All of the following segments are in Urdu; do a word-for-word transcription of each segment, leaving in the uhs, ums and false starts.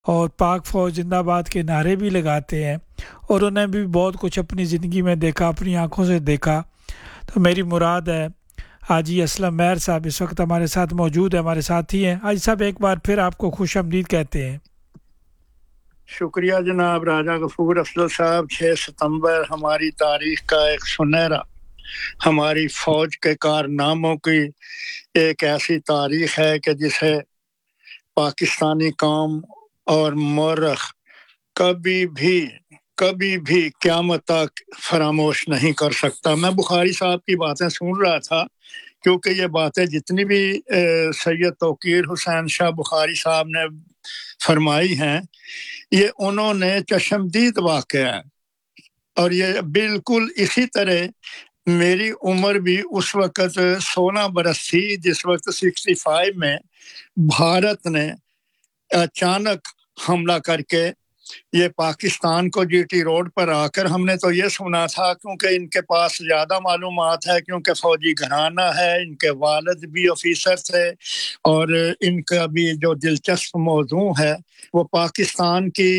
اور پاک فوج زندہ باد کے نعرے بھی لگاتے ہیں، اور انہیں بھی بہت کچھ اپنی زندگی میں دیکھا، اپنی آنکھوں سے دیکھا۔ تو میری مراد ہے حاجی اسلم مہر صاحب اس وقت ہمارے ساتھ موجود ہیں، ہمارے ساتھی ہیں۔ حاجی صاحب ایک بار پھر آپ کو خوش آمدید کہتے ہیں۔ شکریہ جناب راجہ غفور افضل صاحب۔ چھ ستمبر ہماری تاریخ کا ایک سنہرا، ہماری فوج کے کارناموں کی ایک ایسی تاریخ ہے کہ جسے پاکستانی قوم اور مورخ کبھی بھی کبھی بھی قیامت تک فراموش نہیں کر سکتا۔ میں بخاری صاحب کی باتیں سن رہا تھا، کیونکہ یہ باتیں جتنی بھی سید توقیر حسین شاہ بخاری صاحب نے فرمائی ہیں، یہ انہوں نے چشمدید واقعہ ہے، اور یہ بالکل اسی طرح میری عمر بھی اس وقت سولہ برس تھی جس وقت سکسٹی فائیو میں بھارت نے اچانک حملہ کر کے یہ پاکستان کو جی ٹی روڈ پر آ کر، ہم نے تو یہ سنا تھا کیونکہ ان کے پاس زیادہ معلومات ہے، کیونکہ فوجی گھرانہ ہے، ان کے والد بھی آفیسر تھے، اور ان کا بھی جو دلچسپ موضوع ہے وہ پاکستان کی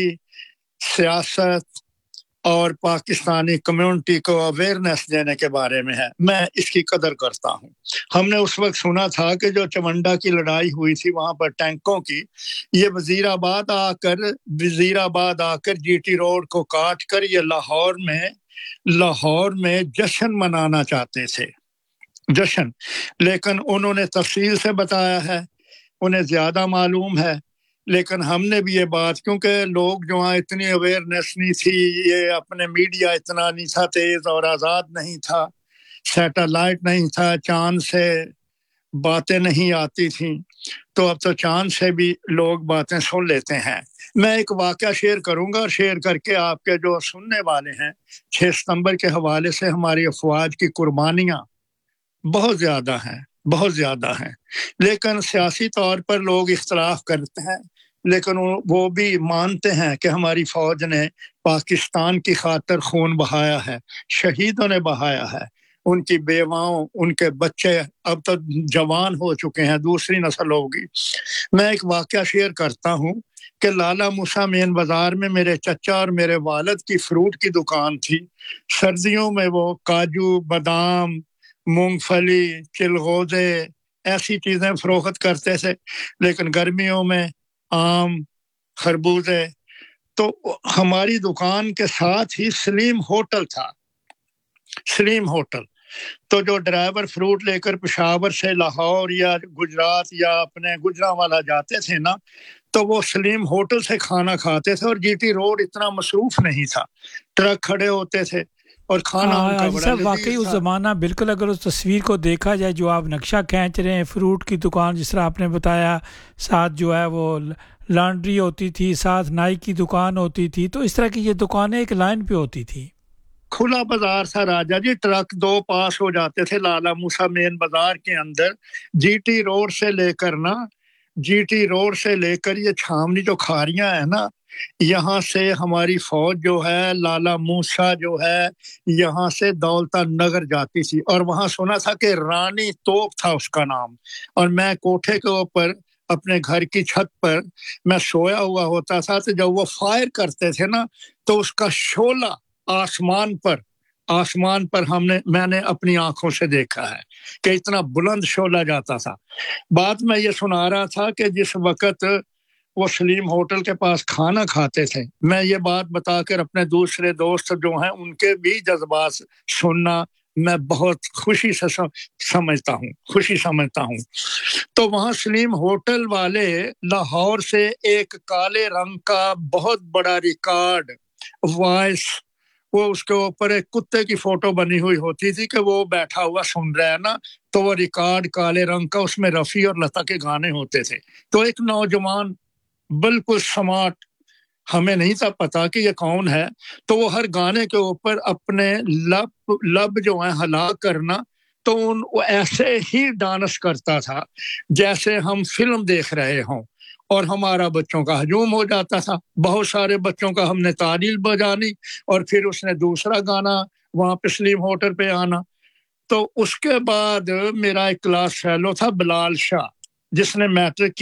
سیاست اور پاکستانی کمیونٹی کو اویئرنیس دینے کے بارے میں ہے۔ میں اس کی قدر کرتا ہوں۔ ہم نے اس وقت سنا تھا کہ جو چمنڈا کی لڑائی ہوئی تھی وہاں پر ٹینکوں کی، یہ وزیر آباد آ کر وزیر آباد آ کر جی ٹی روڈ کو کاٹ کر یہ لاہور میں لاہور میں جشن منانا چاہتے تھے، جشن۔ لیکن انہوں نے تفصیل سے بتایا ہے، انہیں زیادہ معلوم ہے، لیکن ہم نے بھی یہ بات، کیونکہ لوگ جو ہیں اتنی اویئرنیس نہیں تھی، یہ اپنے میڈیا اتنا نہیں تھا تیز اور آزاد نہیں تھا، سیٹلائٹ نہیں تھا، چاند سے باتیں نہیں آتی تھیں، تو اب تو چاند سے بھی لوگ باتیں سن لیتے ہیں۔ میں ایک واقعہ شیئر کروں گا، اور شیئر کر کے آپ کے جو سننے والے ہیں، چھ ستمبر کے حوالے سے ہماری افواج کی قربانیاں بہت زیادہ ہیں، بہت زیادہ ہیں، لیکن سیاسی طور پر لوگ اختلاف کرتے ہیں، لیکن وہ بھی مانتے ہیں کہ ہماری فوج نے پاکستان کی خاطر خون بہایا ہے، شہیدوں نے بہایا ہے، ان کی بیواؤں، ان کے بچے اب تو جوان ہو چکے ہیں، دوسری نسل ہوگی۔ میں ایک واقعہ شیئر کرتا ہوں کہ لالا موسیٰ مین بازار میں میرے چچا اور میرے والد کی فروٹ کی دکان تھی۔ سردیوں میں وہ کاجو، بادام، مونگ پھلی، چلغوزے ایسی چیزیں فروخت کرتے تھے، لیکن گرمیوں میں آم، خربوزے۔ تو ہماری دکان کے ساتھ ہی سلیم ہوٹل تھا، سلیم ہوٹل۔ تو جو ڈرائیور فروٹ لے کر پشاور سے لاہور یا گجرات یا اپنے گجرانوالہ جاتے تھے نا، تو وہ سلیم ہوٹل سے کھانا کھاتے تھے، اور جی ٹی روڈ اتنا مصروف نہیں تھا، ٹرک کھڑے ہوتے تھے اور کھانا ان کا حاجی بڑا صاحب واقعی لذیذ اس تھا۔ زمانہ بالکل، اگر اس تصویر کو دیکھا جائے جو آپ نقشہ کھینچ رہے ہیں، فروٹ کی دکان جس طرح آپ نے بتایا، ساتھ جو ہے وہ لانڈری ہوتی تھی، ساتھ نائی کی دکان ہوتی تھی، تو اس طرح کی یہ دکانیں ایک لائن پہ ہوتی تھی، کھلا بازار تھا راجہ جی، ٹرک دو پاس ہو جاتے تھے لالا موسیٰ مین بازار کے اندر، جی ٹی روڈ سے لے کر نا جی ٹی روڈ سے لے کر یہ چھامنی جو کھاریاں ہیں نا، یہاں سے ہماری فوج جو ہے، لالا موسیٰ جو ہے، یہاں سے دولتہ نگر جاتی تھی، اور وہاں سنا تھا کہ رانی توپ تھا اس کا نام، اور میں کوٹھے کے اوپر اپنے گھر کی چھت پر میں سویا ہوا ہوتا تھا، تو جب وہ فائر کرتے تھے نا تو اس کا شعلہ آسمان پر آسمان پر ہم نے میں نے اپنی آنکھوں سے دیکھا ہے کہ اتنا بلند شعلہ جاتا تھا۔ بات میں یہ سنا رہا تھا کہ جس وقت وہ سلیم ہوٹل کے پاس کھانا کھاتے تھے، میں یہ بات بتا کر اپنے دوسرے دوست جو ہیں ان کے بھی جذبات سننا میں بہت خوشی سے سمجھتا ہوں خوشی سمجھتا ہوں تو وہاں سلیم ہوٹل والے لاہور سے ایک کالے رنگ کا بہت بڑا ریکارڈ وائس، وہ اس کے اوپر ایک کتے کی فوٹو بنی ہوئی ہوتی تھی کہ وہ بیٹھا ہوا سن رہا ہے نا، تو وہ ریکارڈ کالے رنگ کا، اس میں رفیع اور لتا کے گانے ہوتے تھے۔ تو ایک نوجوان بالکل سمارٹ، ہمیں نہیں تھا پتا کہ یہ کون ہے، تو وہ ہر گانے کے اوپر اپنے لب لب جو ہیں ہلا کرنا، تو ان وہ ایسے ہی ڈانس کرتا تھا جیسے ہم فلم دیکھ رہے ہوں، اور ہمارا بچوں کا ہجوم ہو جاتا تھا، بہت سارے بچوں کا ہم نے تعلیل بجانی، اور پھر اس نے دوسرا گانا وہاں پہ سلیم ہوٹل پہ آنا۔ تو اس کے بعد میرا ایک کلاس فیلو تھا بلال شاہ، جس نے میٹرک کیا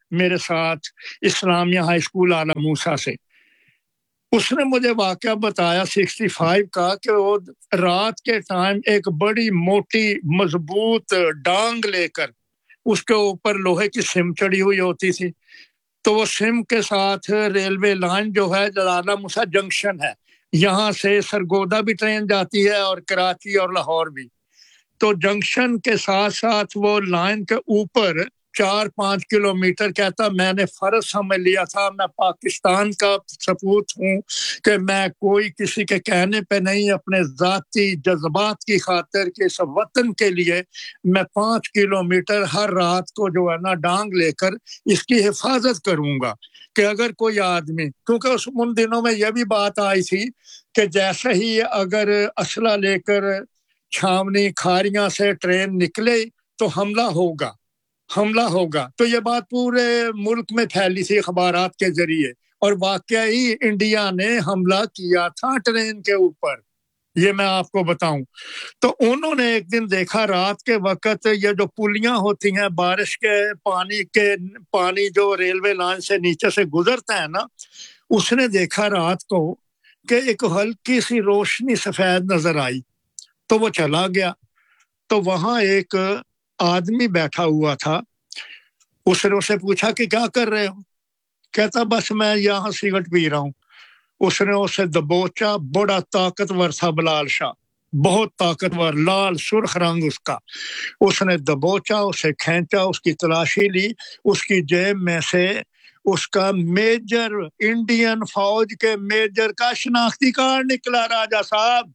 میرے ساتھ اسلامیہ ہائی اسکول اعلیٰ موسیٰ سے. اس نے مجھے واقعہ بتایا سکسٹی فائیو کا کہ وہ رات کے ٹائم ایک بڑی موٹی مضبوط ڈانگ لے کر اس کے اوپر لوہے کی سم چڑی ہوئی ہوتی تھی. تو وہ سم کے ساتھ ریلوے لائن جو ہے اعلیٰ موسیٰ جنکشن ہے, یہاں سے سرگودا بھی ٹرین جاتی ہے اور کراچی اور لاہور بھی. تو جنکشن کے ساتھ ساتھ وہ لائن کے اوپر چار پانچ کلومیٹر کہتا میں نے فرض سمجھ لیا تھا, میں پاکستان کا سپوت ہوں کہ میں کوئی کسی کے کہنے پہ نہیں, اپنے ذاتی جذبات کی خاطر کہ اس وطن کے لیے میں پانچ کلومیٹر ہر رات کو جو ہے نا ڈانگ لے کر اس کی حفاظت کروں گا کہ اگر کوئی آدمی, کیونکہ اس ان دنوں میں یہ بھی بات آئی تھی کہ جیسے ہی اگر اسلحہ لے کر چھاونی کھاریاں سے ٹرین نکلے تو حملہ ہوگا حملہ ہوگا تو یہ بات پورے ملک میں پھیلی تھی اخبارات کے ذریعے, اور واقعی انڈیا نے حملہ کیا تھا ٹرین کے اوپر, یہ میں آپ کو بتاؤں. تو انہوں نے ایک دن دیکھا رات کے وقت یہ جو پلیاں ہوتی ہیں بارش کے پانی کے پانی جو ریلوے لائن سے نیچے سے گزرتا ہے نا, اس نے دیکھا رات کو کہ ایک ہلکی سی روشنی سفید نظر آئی. تو وہ چلا گیا تو وہاں ایک آدمی بیٹھا ہوا تھا. اس نے اسے پوچھا کہ کیا کر رہے ہو؟ کہتا بس میں یہاں سگریٹ پی رہا ہوں. اس نے اسے دبوچا, بڑا طاقتور تھا بلال شاہ, بہت طاقتور, لال سرخ رنگ اس کا. اس نے دبوچا, اسے کھینچا, اس کی تلاشی لی, اس کی جیب میں سے اس کا میجر انڈین فوج کے میجر کا شناختی کارڈ نکلا راجا صاحب.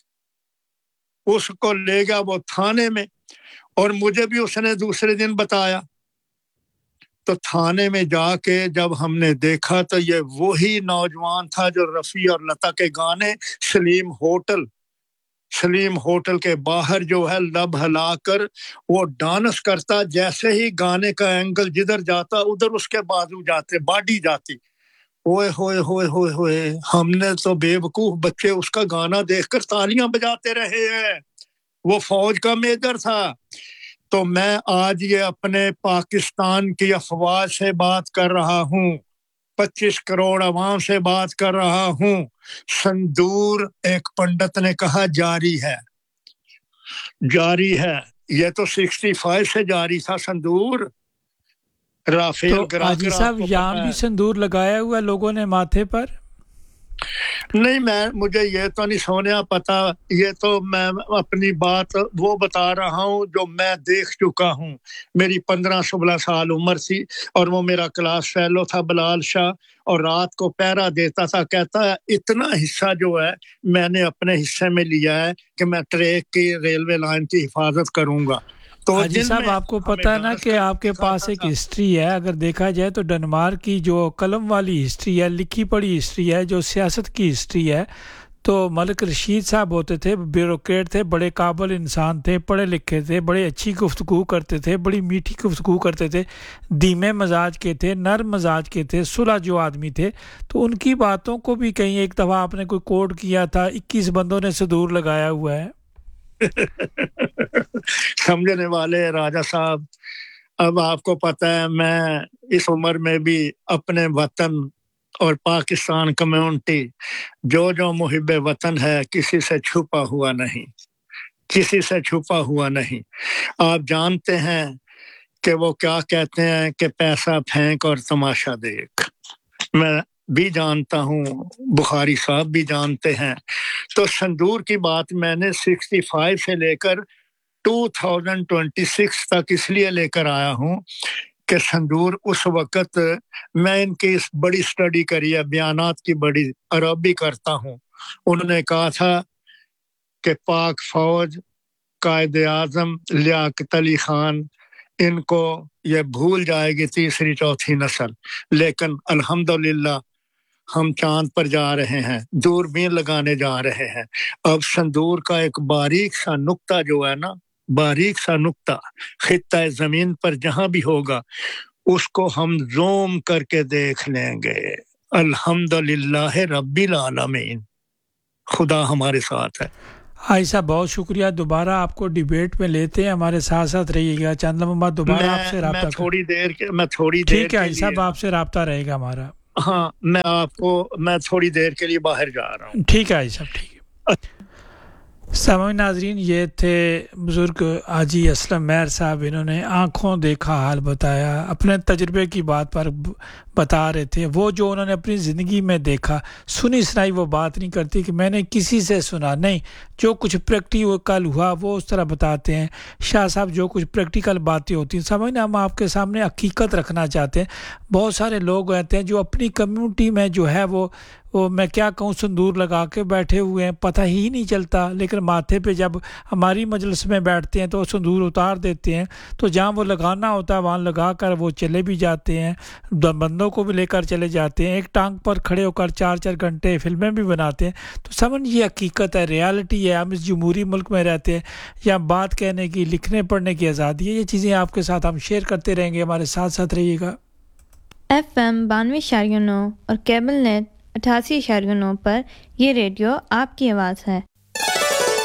اس کو لے گیا وہ تھانے میں, اور مجھے بھی اس نے دوسرے دن بتایا. تو تھانے میں جا کے جب ہم نے دیکھا تو یہ وہی نوجوان تھا جو رفیع اور لتا کے گانے سلیم ہوٹل سلیم ہوٹل کے باہر جو ہے لب ہلا کر وہ ڈانس کرتا, جیسے ہی گانے کا اینگل جدھر جاتا ادھر اس کے بازو جاتے, باڈی جاتی. اوئے ہوئے ہوئے ہوئے ہوئے ہم نے تو بے وقوف بچے اس کا گانا دیکھ کر تالیاں بجاتے رہے ہیں. وہ فوج کا میجر تھا. تو میں آج یہ اپنے پاکستان کی افواج سے بات کر رہا ہوں, پچیس کروڑ عوام سے بات کر رہا ہوں. سندور ایک پنڈت نے کہا جاری ہے, جاری ہے. یہ تو سکسٹی فائیو سے جاری تھا سندور. رافیل حاجی صاحب یہاں بھی سندور لگایا ہوا لوگوں نے ماتھے پر؟ نہیں, میں مجھے یہ تو نہیں سونیا پتا, یہ تو میں اپنی بات وہ بتا رہا ہوں جو میں دیکھ چکا ہوں. میری پندرہ سولہ سال عمر تھی اور وہ میرا کلاس فیلو تھا بلال شاہ, اور رات کو پہرا دیتا تھا. کہتا ہے اتنا حصہ جو ہے میں نے اپنے حصے میں لیا ہے کہ میں ٹریک کی ریلوے لائن کی حفاظت کروں گا. تو حاجی صاحب آپ کو پتہ ہے نا کہ آپ کے پاس ایک ہسٹری ہے, اگر دیکھا جائے تو ڈنمارک کی جو قلم والی ہسٹری ہے, لکھی پڑھی ہسٹری ہے, جو سیاست کی ہسٹری ہے, تو ملک رشید صاحب ہوتے تھے, بیوروکریٹ تھے, بڑے قابل انسان تھے, پڑھے لکھے تھے, بڑے اچھی گفتگو کرتے تھے, بڑی میٹھی گفتگو کرتے تھے, دھیمے مزاج کے تھے, نرم مزاج کے تھے, صلح جو آدمی تھے. تو ان کی باتوں کو بھی کہیں ایک دفعہ آپ نے کوئی کوٹ کیا تھا, اکیس بندوں نے صدور لگایا ہوا ہے. سمجھنے والے راجا صاحب, اب آپ کو پتہ ہے میں اس عمر میں بھی اپنے وطن اور پاکستان کمیونٹی جو جو محب وطن ہے کسی سے چھپا ہوا نہیں, کسی سے چھپا ہوا نہیں. آپ جانتے ہیں کہ وہ کیا کہتے ہیں کہ پیسہ پھینک اور تماشا دیکھ, میں بھی جانتا ہوں, بخاری صاحب بھی جانتے ہیں. تو سندور کی بات میں نے سکسٹی فائیو سے لے کر ٹو تھاؤزینڈ ٹوینٹی سکس تک اس لیے لے کر آیا ہوں کہ سندور اس وقت میں ان کی بڑی سٹڈی کری ہے, بیانات کی بڑی عربی کرتا ہوں. انہوں نے کہا تھا کہ پاک فوج, قائد اعظم لیاقت علی خان, ان کو یہ بھول جائے گی تیسری چوتھی نسل, لیکن الحمدللہ ہم چاند پر جا رہے ہیں, دوربین لگانے جا رہے ہیں. اب سندور کا ایک باریک سا نقطہ جو ہے نا, باریک سا نقطہ خطہ زمین پر جہاں بھی ہوگا اس کو ہم زوم کر کے دیکھ لیں گے. الحمدللہ رب العالمین, خدا ہمارے ساتھ ہے. عائشہ بہت شکریہ، دوبارہ آپ کو ڈیبیٹ میں لیتے ہیں، ہمارے ساتھ ساتھ رہیے گا، چند لمحوں بعد دوبارہ آپ سے رابطہ میں تھوڑی دیر کے میں تھوڑی دیر ٹھیک ہے عائشہ صاحب، آپ سے رابطہ رہے گا ہمارا. ہاں میں آپ کو میں تھوڑی دیر کے لیے باہر جا رہا ہوں. ٹھیک ہے عائشہ صاحب، ٹھیک ہے. سامعین ناظرین، یہ تھے بزرگ حاجی اسلم مہر صاحب، انہوں نے آنکھوں دیکھا حال بتایا، اپنے تجربے کی بات پر بتا رہے تھے. وہ جو انہوں نے اپنی زندگی میں دیکھا، سنی سنائی وہ بات نہیں کرتی کہ میں نے کسی سے سنا، نہیں، جو کچھ پریکٹیکل ہوا وہ اس طرح بتاتے ہیں. شاہ صاحب جو کچھ پریکٹیکل باتیں ہوتی ہیں، سامعین ہم آپ کے سامنے حقیقت رکھنا چاہتے ہیں. بہت سارے لوگ رہتے ہیں جو اپنی کمیونٹی میں جو ہے وہ وہ میں کیا کہوں سندور لگا کے بیٹھے ہوئے ہیں، پتہ ہی نہیں چلتا، لیکن ماتھے پہ جب ہماری مجلس میں بیٹھتے ہیں تو وہ سندور اتار دیتے ہیں، تو جہاں وہ لگانا ہوتا ہے وہاں لگا کر وہ چلے بھی جاتے ہیں، بندوں کو بھی لے کر چلے جاتے ہیں، ایک ٹانگ پر کھڑے ہو کر چار چار گھنٹے فلمیں بھی بناتے ہیں. تو سمجھ یہ حقیقت ہے، ریالٹی ہے. ہم اس جمہوری ملک میں رہتے ہیں، یا بات کہنے کی، لکھنے پڑھنے کی آزادی ہے. یہ چیزیں آپ کے ساتھ ہم شیئر کرتے رہیں گے، ہمارے ساتھ ساتھ رہیے گا. ایف ایم بانوے اشاریہ نو اور کیبل نیٹ اٹھاسی اشاریہ نو پر یہ ریڈیو آپ کی آواز ہے.